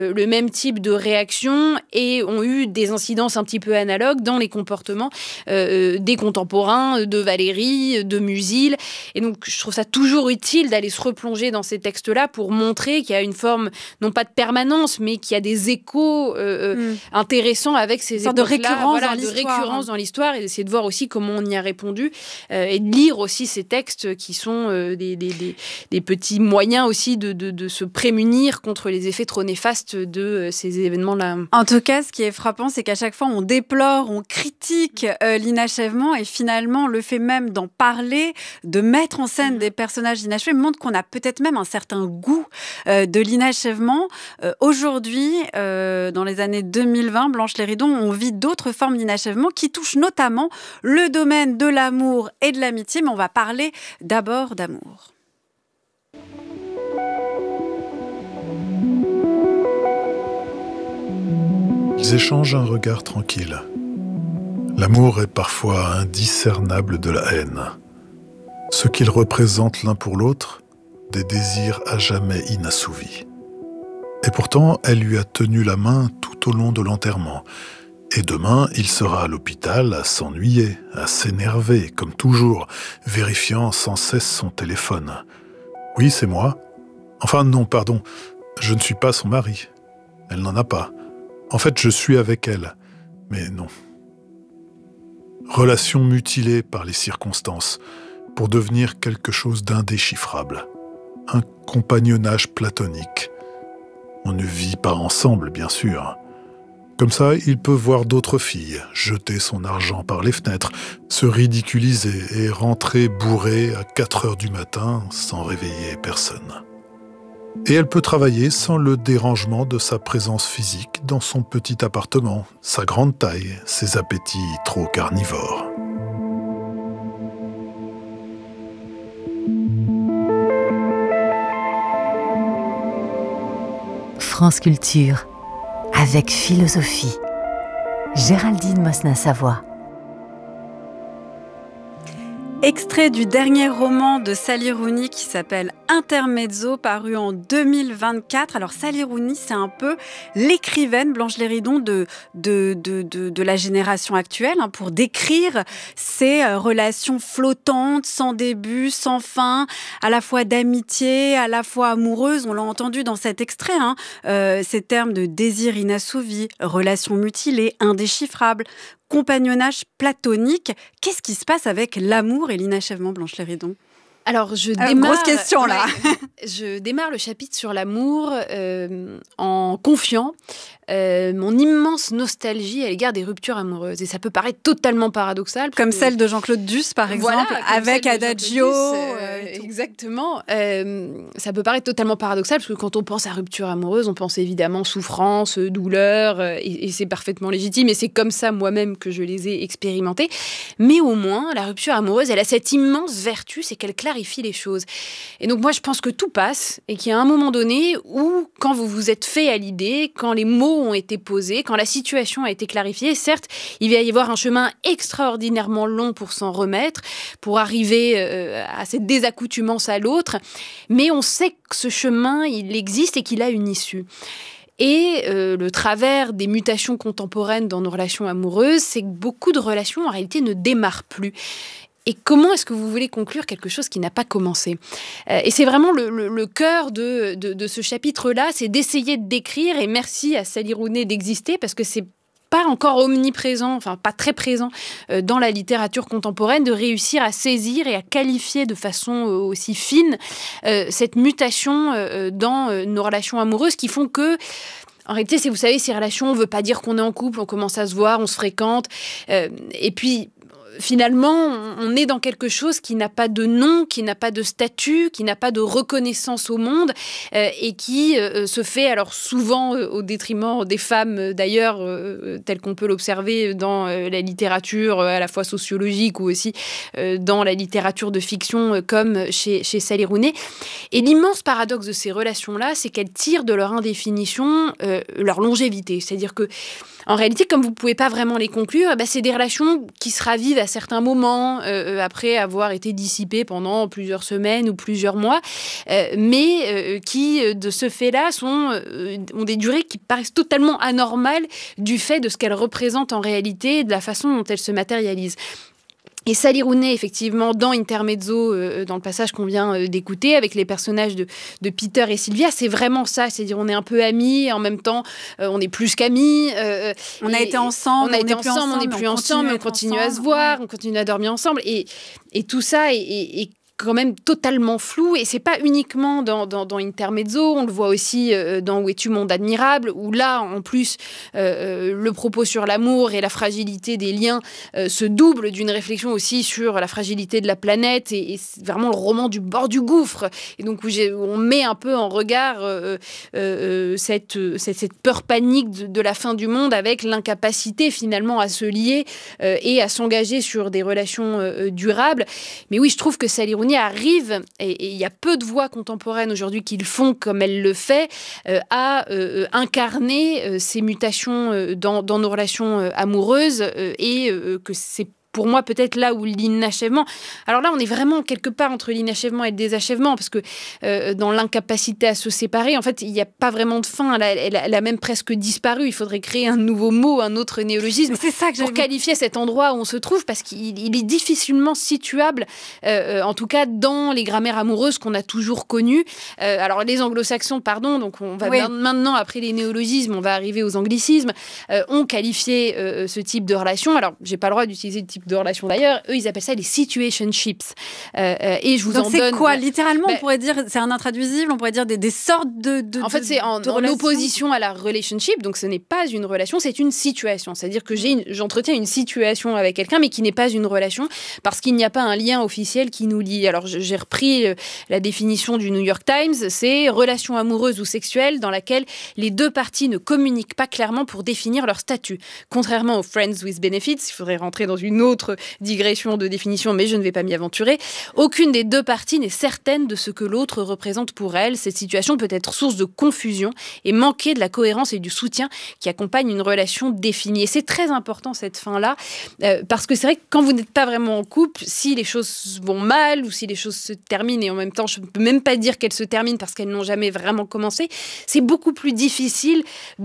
le même type de réaction et ont eu des incidences un petit peu analogues dans les comportements des contemporains de Valéry, de Musil. Et donc, je trouve ça toujours utile d'aller se replonger dans ces textes-là pour montrer qu'il y a une forme, non pas de permanence, mais qu'il y a des échos intéressants avec ces époques-là. De récurrence dans l'histoire, et d'essayer de voir aussi comment on y a répondu et de lire aussi ces textes qui sont des petits moyens aussi de se prémunir contre les effets trop néfastes de ces événements-là. En tout cas, ce qui est frappant, c'est qu'à chaque fois, on déplore, on critique l'inachèvement et finalement, le fait même d'en parler, de mettre en scène des personnages inachevés montre qu'on a peut-être même un certain goût de l'inachèvement. Aujourd'hui, dans les années 2020, Blanche Léridon, on vit d'autres formes d'inachèvement qui touchent notamment le domaine de l'amour et de l'amitié, mais on va parler d'abord d'amour. Ils échangent un regard tranquille. L'amour est parfois indiscernable de la haine. Ce qu'ils représentent l'un pour l'autre, des désirs à jamais inassouvis. Et pourtant, elle lui a tenu la main tout au long de l'enterrement. Et demain, il sera à l'hôpital à s'ennuyer, à s'énerver, comme toujours, vérifiant sans cesse son téléphone. Oui, c'est moi. Enfin, non, pardon, je ne suis pas son mari. Elle n'en a pas. En fait, je suis avec elle, mais non. Relation mutilée par les circonstances, pour devenir quelque chose d'indéchiffrable. Un compagnonnage platonique. On ne vit pas ensemble, bien sûr. Comme ça, il peut voir d'autres filles, jeter son argent par les fenêtres, se ridiculiser et rentrer bourré à 4 heures du matin sans réveiller personne. Et elle peut travailler sans le dérangement de sa présence physique dans son petit appartement, sa grande taille, ses appétits trop carnivores. France Culture, avec philosophie. Géraldine Mosna-Savoie. Extrait du dernier roman de Sally Rooney qui s'appelle Intermezzo, paru en 2024. Alors Sally Rooney, c'est un peu l'écrivaine Blanche Léridon de la génération actuelle, pour décrire ces relations flottantes, sans début, sans fin, à la fois d'amitié, à la fois amoureuse. On l'a entendu dans cet extrait, ces termes de désir inassouvi, relations mutilées, indéchiffrables, compagnonnage platonique. Qu'est-ce qui se passe avec l'amour et l'inachèvement, Blanche Léridon ? Alors, je démarre... Grosse question, là. Je démarre le chapitre sur l'amour en confiant mon immense nostalgie à l'égard des ruptures amoureuses. Et ça peut paraître totalement paradoxal. Comme celle de Jean-Claude Duss, par exemple, voilà, avec Adagio. Exactement. Ça peut paraître totalement paradoxal, parce que quand on pense à rupture amoureuse, on pense évidemment souffrance, douleur, et c'est parfaitement légitime. Et c'est comme ça, moi-même, que je les ai expérimentées. Mais au moins, la rupture amoureuse, elle a cette immense vertu, c'est qu'elle clarifie les choses. Et donc, moi, je pense que tout passe, et qu'il y a un moment donné où, quand vous vous êtes fait à l'idée, quand les mots ont été posés, quand la situation a été clarifiée, certes, il va y avoir un chemin extraordinairement long pour s'en remettre, pour arriver à cette désaccoutumance à l'autre, mais on sait que ce chemin, il existe et qu'il a une issue. Et le travers des mutations contemporaines dans nos relations amoureuses, c'est que beaucoup de relations, en réalité, ne démarrent plus. Et comment est-ce que vous voulez conclure quelque chose qui n'a pas commencé ? Et c'est vraiment le cœur de ce chapitre-là, c'est d'essayer de décrire, et merci à Sally Rooney d'exister, parce que c'est pas encore omniprésent, enfin pas très présent dans la littérature contemporaine, de réussir à saisir et à qualifier de façon aussi fine cette mutation dans nos relations amoureuses qui font que, en réalité, vous savez, ces relations, on ne veut pas dire qu'on est en couple, on commence à se voir, on se fréquente, et puis finalement, on est dans quelque chose qui n'a pas de nom, qui n'a pas de statut, qui n'a pas de reconnaissance au monde et qui se fait alors souvent au détriment des femmes d'ailleurs, tel qu'on peut l'observer dans la littérature à la fois sociologique ou aussi dans la littérature de fiction comme chez Sally Rooney. Et l'immense paradoxe de ces relations-là, c'est qu'elles tirent de leur indéfinition leur longévité. C'est-à-dire que, en réalité, comme vous ne pouvez pas vraiment les conclure, c'est des relations qui se ravivent à certains moments, après avoir été dissipés pendant plusieurs semaines ou plusieurs mois, mais qui, de ce fait-là, ont des durées qui paraissent totalement anormales du fait de ce qu'elles représentent en réalité et de la façon dont elles se matérialisent. Et Sally Rooney, effectivement, dans Intermezzo, dans le passage qu'on vient d'écouter, avec les personnages de Peter et Sylvia, c'est vraiment ça. C'est-à-dire, on est un peu amis, et en même temps, on est plus qu'amis. On a été ensemble, on n'est plus ensemble, mais on continue à se voir, on continue à dormir ensemble. Et tout ça est quand même totalement flou, et c'est pas uniquement dans Intermezzo, on le voit aussi dans Où es-tu monde admirable, où là en plus le propos sur l'amour et la fragilité des liens se double d'une réflexion aussi sur la fragilité de la planète, et c'est vraiment le roman du bord du gouffre, et donc où on met un peu en regard cette peur panique de la fin du monde avec l'incapacité finalement à se lier et à s'engager sur des relations durables. Mais oui, je trouve que Sally Rooney arrive, et il y a peu de voix contemporaines aujourd'hui qui le font comme elle le fait, à incarner ces mutations dans nos relations amoureuses, et que c'est pour moi peut-être là où l'inachèvement... Alors là, on est vraiment quelque part entre l'inachèvement et le désachèvement, parce que dans l'incapacité à se séparer, en fait, il n'y a pas vraiment de fin. Elle a même presque disparu. Il faudrait créer un nouveau mot, un autre néologisme, pour qualifier cet endroit où on se trouve, parce qu'il est difficilement situable, en tout cas dans les grammaires amoureuses qu'on a toujours connues. Alors les anglo-saxons, pardon, donc on va maintenant, après les néologismes, on va arriver aux anglicismes, ont qualifié ce type de relation. Alors, j'ai pas le droit d'utiliser le type de relation d'ailleurs, eux ils appellent ça les situationships, et je vous donc en donne. Donc c'est quoi littéralement, on pourrait dire, c'est un intraduisible, on pourrait dire des sortes de en fait c'est en opposition à la relationship, donc ce n'est pas une relation, c'est une situation, c'est-à-dire que j'entretiens une situation avec quelqu'un mais qui n'est pas une relation, parce qu'il n'y a pas un lien officiel qui nous lie. Alors j'ai repris la définition du New York Times, c'est relation amoureuse ou sexuelle dans laquelle les deux parties ne communiquent pas clairement pour définir leur statut. Contrairement aux Friends with Benefits, il faudrait rentrer dans une autre digression de définition, mais je ne vais pas m'y aventurer. Aucune des deux parties n'est certaine de ce que l'autre représente pour elle. Cette situation peut être source de confusion et manquer de la cohérence et du soutien qui accompagne une relation définie. Et c'est très important cette fin-là, parce que c'est vrai que quand vous n'êtes pas vraiment en couple, si les choses vont mal ou si les choses se terminent, et en même temps, je ne peux même pas dire qu'elles se terminent parce qu'elles n'ont jamais vraiment commencé, c'est beaucoup plus difficile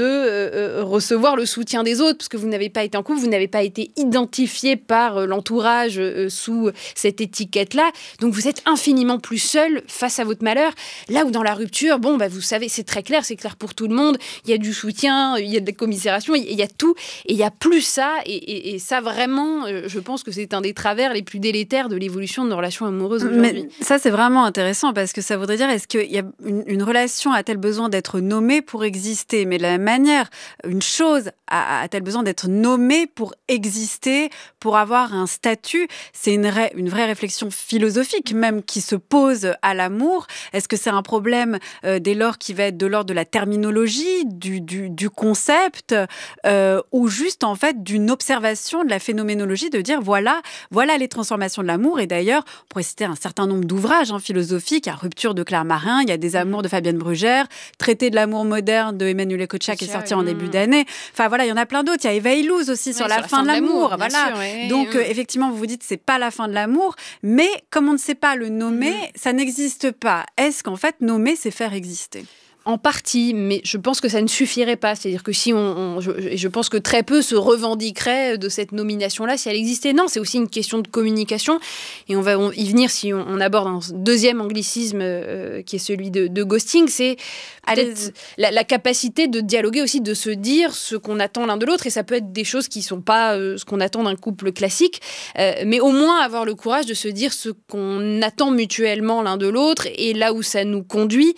de recevoir le soutien des autres, parce que vous n'avez pas été en couple, vous n'avez pas été identifié par l'entourage sous cette étiquette-là. Donc, vous êtes infiniment plus seul face à votre malheur. Là où dans la rupture, vous savez, c'est clair pour tout le monde. Il y a du soutien, il y a de la commisération, il y a tout. Et il n'y a plus ça. Et ça, vraiment, je pense que c'est un des travers les plus délétères de l'évolution de nos relations amoureuses aujourd'hui. Mais ça, c'est vraiment intéressant, parce que ça voudrait dire, est-ce qu'il y a une relation a-t-elle besoin d'être nommée pour exister? Mais de la même manière, une chose a-t-elle besoin d'être nommée pour exister, pour avoir un statut? C'est une vraie réflexion philosophique même qui se pose à l'amour. Est-ce que c'est un problème dès lors qui va être de l'ordre de la terminologie, du concept, ou juste en fait d'une observation de la phénoménologie, de dire voilà les transformations de l'amour? Et d'ailleurs, on pourrait citer un certain nombre d'ouvrages philosophiques. Il y a Rupture de Claire Marin, il y a Des amours de Fabienne Brugère, Traité de l'amour moderne de Emmanuel Kocha qui est sorti en début d'année. Enfin voilà, il y en a plein d'autres. Il y a Eva Illouz aussi sur la fin de l'amour. Voilà. Sûr, donc effectivement, vous dites c'est pas la fin de l'amour, mais comme on ne sait pas le nommer, ça n'existe pas. Est-ce qu'en fait nommer, c'est faire exister? En partie, mais je pense que ça ne suffirait pas. C'est-à-dire que si je pense que très peu se revendiqueraient de cette nomination-là si elle existait. Non, c'est aussi une question de communication. Et on va y venir si on aborde un deuxième anglicisme qui est celui de ghosting. C'est peut-être la capacité de dialoguer aussi, de se dire ce qu'on attend l'un de l'autre. Et ça peut être des choses qui ne sont pas ce qu'on attend d'un couple classique. Mais au moins avoir le courage de se dire ce qu'on attend mutuellement l'un de l'autre et là où ça nous conduit,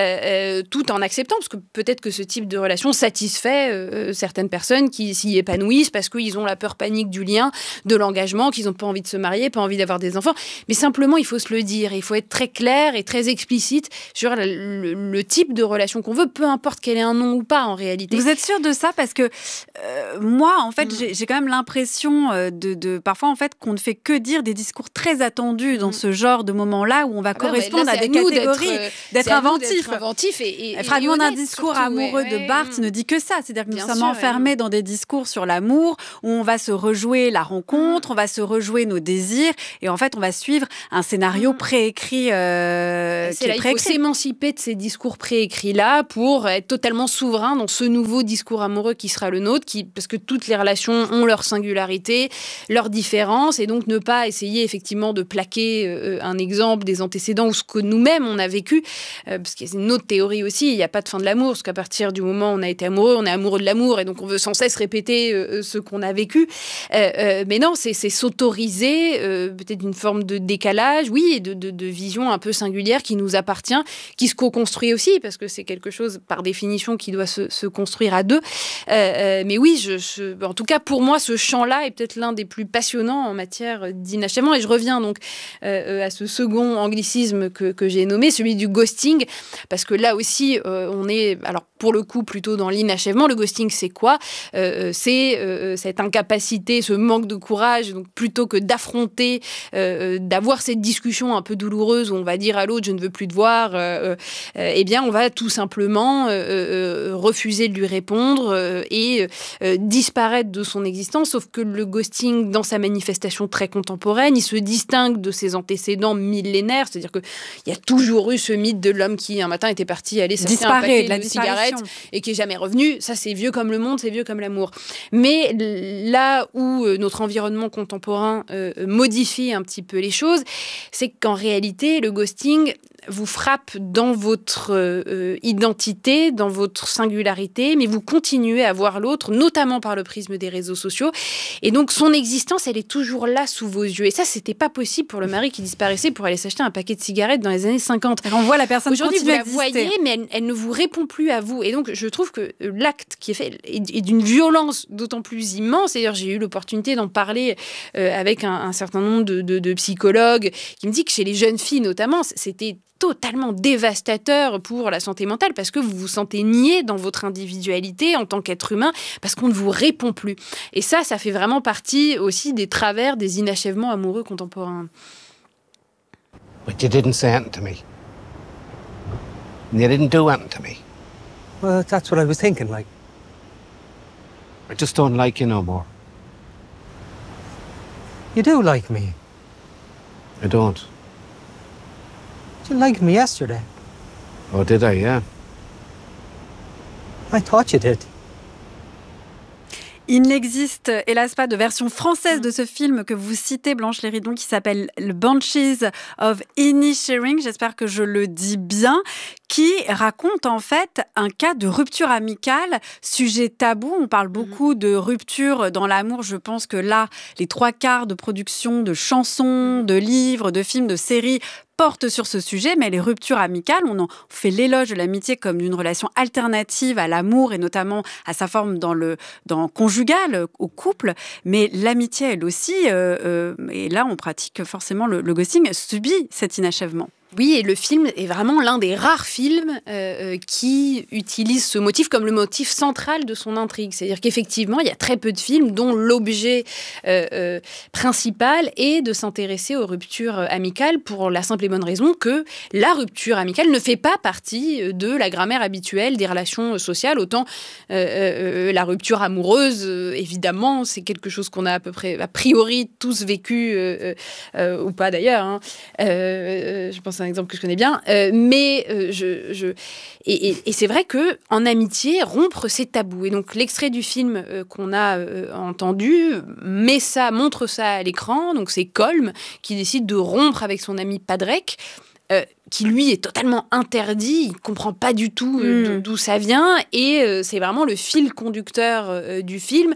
tout en acceptant, parce que peut-être que ce type de relation satisfait certaines personnes qui s'y épanouissent parce qu'ils ont la peur panique du lien, de l'engagement, qu'ils n'ont pas envie de se marier, pas envie d'avoir des enfants. Mais simplement, il faut se le dire. Il faut être très clair et très explicite sur le type de relation qu'on veut, peu importe quel est un nom ou pas en réalité. Vous êtes sûre de ça? Parce que moi, en fait, j'ai quand même l'impression parfois, en fait, qu'on ne fait que dire des discours très attendus dans ce genre de moment-là où on va correspondre à des catégories, d'être inventif. Le fragment d'un discours amoureux de Barthes ne dit que ça. C'est-à-dire que nous sommes enfermés dans des discours sur l'amour où on va se rejouer la rencontre, on va se rejouer nos désirs et en fait, on va suivre un scénario préécrit. C'est là, il faut s'émanciper de ces discours préécrits-là pour être totalement souverain dans ce nouveau discours amoureux qui sera le nôtre, parce que toutes les relations ont leur singularité, leurs différences, et donc ne pas essayer effectivement de plaquer un exemple des antécédents ou ce que nous-mêmes on a vécu, parce qu'il y a une autre théorie aussi, il n'y a pas de fin de l'amour, parce qu'à partir du moment où on a été amoureux, on est amoureux de l'amour, et donc on veut sans cesse répéter ce qu'on a vécu. Mais non, c'est s'autoriser peut-être une forme de décalage, oui, et de vision un peu singulière qui nous appartient, qui se co-construit aussi, parce que c'est quelque chose, par définition, qui doit se construire à deux. Mais oui, en tout cas, pour moi, ce champ-là est peut-être l'un des plus passionnants en matière d'inachèvement. Et je reviens donc à ce second anglicisme que j'ai nommé, celui du ghosting, parce que là aussi, on est, alors pour le coup, plutôt dans l'inachèvement. Le ghosting, c'est quoi ? C'est cette incapacité, ce manque de courage, donc plutôt que d'affronter, d'avoir cette discussion un peu douloureuse où on va dire à l'autre « je ne veux plus te voir », eh bien, on va tout simplement refuser de lui répondre et disparaître de son existence. Sauf que le ghosting, dans sa manifestation très contemporaine, il se distingue de ses antécédents millénaires. C'est-à-dire qu'il y a toujours eu ce mythe de l'homme qui, un matin, était parti aller s'acheter un paquet de cigarettes et qui n'est jamais revenu. Ça, c'est vieux comme le monde, c'est vieux comme l'amour. Mais là où notre environnement contemporain modifie un petit peu les choses, c'est qu'en réalité, le ghosting vous frappe dans votre identité, dans votre singularité, mais vous continuez à voir l'autre, notamment par le prisme des réseaux sociaux. Et donc, son existence, elle est toujours là sous vos yeux. Et ça, c'était pas possible pour le mari qui disparaissait pour aller s'acheter un paquet de cigarettes dans les années 50. On voit la personne aujourd'hui, vous la exister. voyez, mais elle ne vous répond plus à vous. Et donc, je trouve que l'acte qui est fait est d'une violence d'autant plus immense. D'ailleurs, j'ai eu l'opportunité d'en parler avec un certain nombre de psychologues qui me disent que chez les jeunes filles, notamment, c'était totalement dévastateur pour la santé mentale parce que vous vous sentez nié dans votre individualité en tant qu'être humain parce qu'on ne vous répond plus. Et ça fait vraiment partie aussi des travers des inachèvements amoureux contemporains. But you didn't say anything to me. And you didn't do anything to me. Well, that's what I was thinking, like. I just don't like you no more. You do like me. I don't. You liked me yesterday. Oh, did I? Yeah. I thought you did. Il n'existe, hélas, pas de version française de ce film que vous citez, Blanche Léridon, qui s'appelle « Banshees of Inisherin », j'espère que je le dis bien, qui raconte en fait un cas de rupture amicale, sujet tabou. On parle beaucoup de rupture dans l'amour. Je pense que là, les 3/4 de production de chansons, de livres, de films, de séries porte sur ce sujet, mais les ruptures amicales, on fait l'éloge de l'amitié comme d'une relation alternative à l'amour et notamment à sa forme dans conjugal, au couple. Mais l'amitié, elle aussi, et là on pratique forcément le ghosting, subit cet inachèvement. Oui, et le film est vraiment l'un des rares films qui utilise ce motif comme le motif central de son intrigue. C'est-à-dire qu'effectivement, il y a très peu de films dont l'objet principal est de s'intéresser aux ruptures amicales pour la simple et bonne raison que la rupture amicale ne fait pas partie de la grammaire habituelle des relations sociales. Autant la rupture amoureuse, évidemment, c'est quelque chose qu'on a à peu près, a priori, tous vécu, ou pas d'ailleurs. Hein. Je pense à un exemple que je connais bien, mais et c'est vrai que en amitié, rompre c'est tabou. Et donc l'extrait du film qu'on a entendu montre ça à l'écran. Donc c'est Colm qui décide de rompre avec son ami Padraig. Qui lui est totalement interdit, il ne comprend pas du tout d'où ça vient, et c'est vraiment le fil conducteur du film,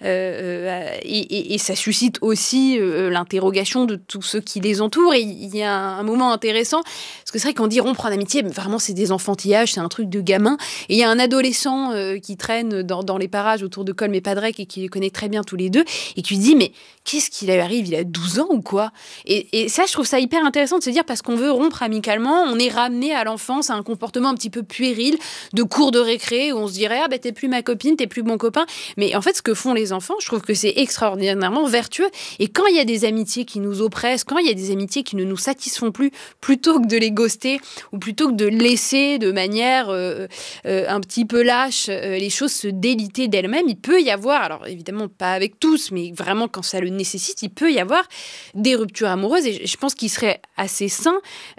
et ça suscite aussi l'interrogation de tous ceux qui les entourent, et il y a un moment intéressant, parce que c'est vrai qu'on dit rompre en amitié, mais vraiment c'est des enfantillages, c'est un truc de gamin, et il y a un adolescent qui traîne dans les parages autour de Colm et Padraig, et qui les connaît très bien tous les deux, et qui lui dit, mais qu'est-ce qui lui arrive, il a 12 ans ou quoi ? Et ça, je trouve ça hyper intéressant de se dire, parce qu'on veut rompre amicalement, brutalement, on est ramené à l'enfance, à un comportement un petit peu puéril de cours de récré où on se dirait t'es plus ma copine, t'es plus mon copain. Mais en fait, ce que font les enfants, je trouve que c'est extraordinairement vertueux. Et quand il y a des amitiés qui nous oppressent, quand il y a des amitiés qui ne nous satisfont plus, plutôt que de les ghoster ou plutôt que de laisser de manière un petit peu lâche les choses se déliter d'elles-mêmes, il peut y avoir, alors évidemment pas avec tous, mais vraiment quand ça le nécessite, il peut y avoir des ruptures amoureuses. Et je pense qu'il serait assez sain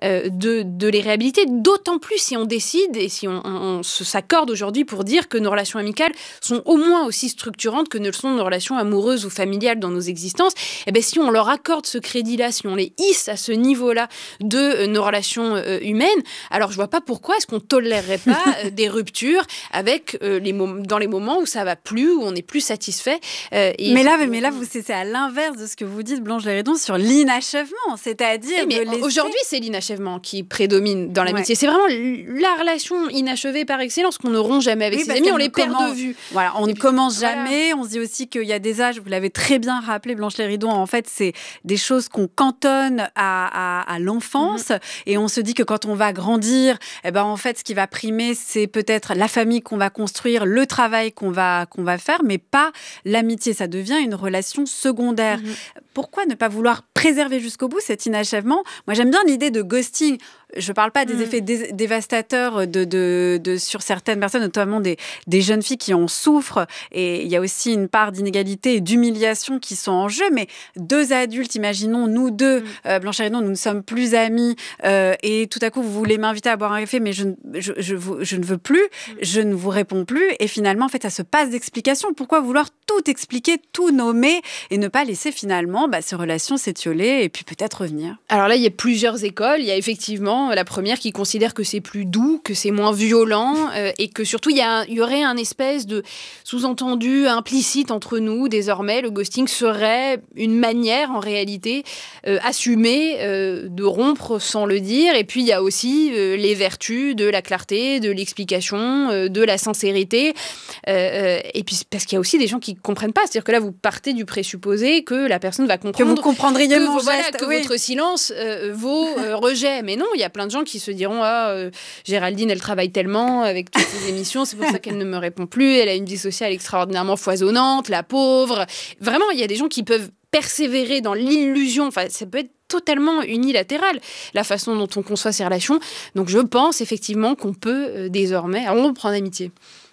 de les réhabiliter, d'autant plus si on décide et si on s'accorde aujourd'hui pour dire que nos relations amicales sont au moins aussi structurantes que ne le sont nos relations amoureuses ou familiales dans nos existences. Et bien, si on leur accorde ce crédit-là, si on les hisse à ce niveau-là de nos relations humaines, alors je vois pas pourquoi est-ce qu'on tolérerait pas des ruptures avec dans les moments où ça va plus, où on n'est plus satisfait. Mais là, c'est à l'inverse de ce que vous dites, Blanche Léridon, sur l'inachèvement, c'est-à-dire mais de laisser... Aujourd'hui, c'est l'inachèvement qui prédomine dans l'amitié. Ouais. C'est vraiment la relation inachevée par excellence qu'on ne rompt jamais avec ses amis, on les perd de vue. Voilà, on ne commence jamais. On se dit aussi qu'il y a des âges, vous l'avez très bien rappelé, Blanche Léridon, en fait, c'est des choses qu'on cantonne à l'enfance. Et on se dit que quand on va grandir, en fait, ce qui va primer, c'est peut-être la famille qu'on va construire, le travail qu'on va faire, mais pas l'amitié. Ça devient une relation secondaire. Pourquoi ne pas vouloir préserver jusqu'au bout cet inachèvement ? Moi, j'aime bien l'idée de ghosting. Je ne parle pas des effets dévastateurs sur certaines personnes, notamment des jeunes filles qui en souffrent. Et il y a aussi une part d'inégalité et d'humiliation qui sont en jeu. Mais deux adultes, imaginons, nous deux, Blanche Léridon, nous ne sommes plus amis. Et tout à coup, vous voulez m'inviter à boire un café, mais je ne veux plus, je ne vous réponds plus. Et finalement, en fait, ça se passe d'explications. Pourquoi vouloir tout expliquer, tout nommer et ne pas laisser finalement ces relations s'étioler et puis peut-être revenir ? Alors là, il y a plusieurs écoles. Il y a effectivement la première qui considère que c'est plus doux, que c'est moins violent et que surtout il y aurait un espèce de sous-entendu implicite entre nous. Désormais, le ghosting serait une manière en réalité assumée de rompre sans le dire. Et puis il y a aussi les vertus de la clarté, de l'explication, de la sincérité. Et puis parce qu'il y a aussi des gens qui comprennent pas. C'est-à-dire que là, vous partez du présupposé que la personne va comprendre que vous comprendriez mon geste, que votre silence vaut rejet. Mais non, il y a plein de gens qui se diront Géraldine, elle travaille tellement avec toutes ses émissions, c'est pour ça qu'elle ne me répond plus, elle a une vie sociale extraordinairement foisonnante, la pauvre. Vraiment, il y a des gens qui peuvent persévérer dans l'illusion, enfin, ça peut être totalement unilatéral, la façon dont on conçoit ces relations. Donc je pense effectivement qu'on peut désormais rompre en amitié.